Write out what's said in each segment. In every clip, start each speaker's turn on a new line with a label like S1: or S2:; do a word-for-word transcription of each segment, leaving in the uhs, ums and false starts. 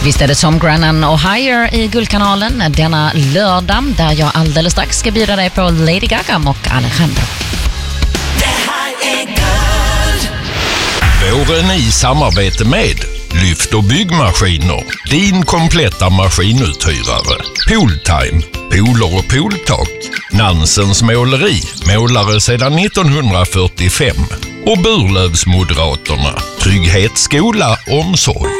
S1: Visst är det Tom Grennan och Higher i Guldkanalen denna lördag, där jag alldeles strax ska bjuda dig på Lady Gaga och Alejandro.
S2: Det här är Guld.
S3: Våren i samarbete med Lyft och byggmaskiner, din kompletta maskinuthyrare. Pooltime, pooler och pooltak. Nansens måleri, målare sedan nittonhundrafyrtiofem. Och Burlövs Moderaterna, trygghet, skola, omsorg.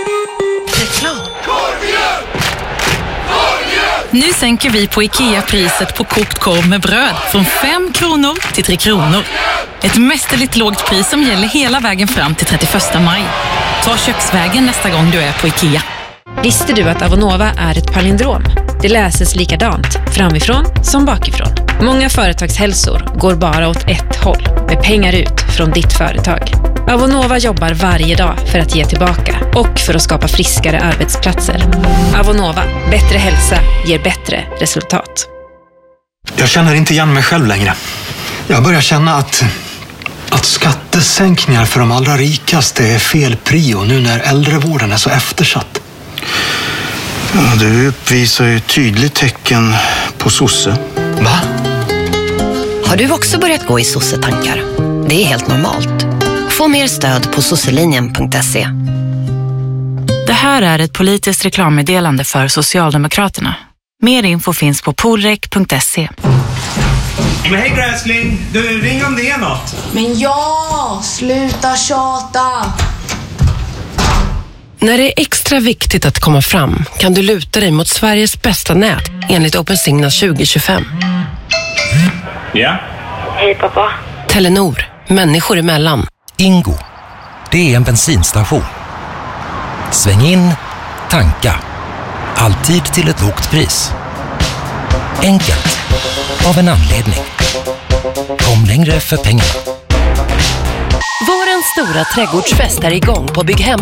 S4: Nu sänker vi på IKEA priset på kokt korv med bröd från fem kronor till tre kronor. Ett mästerligt lågt pris som gäller hela vägen fram till trettioförsta maj. Ta köksvägen nästa gång du är på IKEA.
S5: Visste du att Avonova är ett palindrom? Det läses likadant, framifrån som bakifrån. Många företagshälsor går bara åt ett håll, med pengar ut från ditt företag. Avonova jobbar varje dag för att ge tillbaka och för att skapa friskare arbetsplatser. Avonova, bättre hälsa ger bättre resultat.
S6: Jag känner inte igen mig själv längre. Jag börjar känna att, att skattesänkningar för de allra rikaste är fel prio nu när äldrevården är så eftersatt.
S7: Ja, du uppvisar ju tydligt tecken på sosse.
S6: Va?
S8: Har du också börjat gå i sossetankar? Det är helt normalt. Få mer stöd på sosselinjen punkt se.
S4: Det här är ett politiskt reklammeddelande för Socialdemokraterna. Mer info finns på polrek punkt se.
S9: Men hej gräsling, du ring om det är något.
S10: Men ja, sluta tjata.
S11: När det är extra viktigt att komma fram kan du luta dig mot Sveriges bästa nät enligt OpenSignal tjugo tjugofem.
S9: Ja?
S10: Hej pappa.
S11: Telenor, människor emellan.
S12: Ingo, det är en bensinstation. Sväng in, tanka. Alltid till ett lågt pris. Enkelt, av en anledning. Kom längre för pengarna.
S11: Vårens stora trädgårdsfest är igång på Bygghem.